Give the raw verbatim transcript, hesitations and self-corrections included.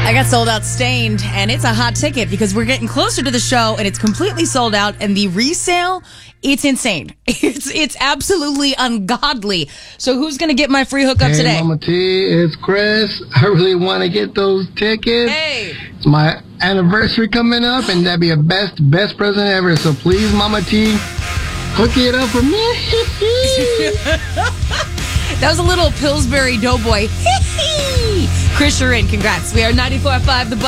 I got sold out Stained, and it's a hot ticket because we're getting closer to the show, and it's completely sold out, and the resale, it's insane. It's it's absolutely ungodly. So who's going to get my free hookup hey, today? Mama T, it's Chris. I really want to get those tickets. Hey. It's my anniversary coming up, and that'd be a best, best present ever. So please, Mama T, hook it up for me. That was a little Pillsbury Doughboy. Chris, you're in. Congrats. We are ninety-four point five The Buzz.